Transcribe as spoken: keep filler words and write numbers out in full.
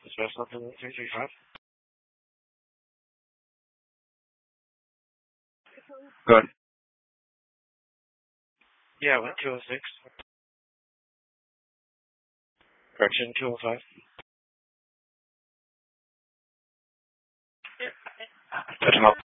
Is that something three three five? Good. Yeah, one two oh six. Correction two oh five. Touch him up.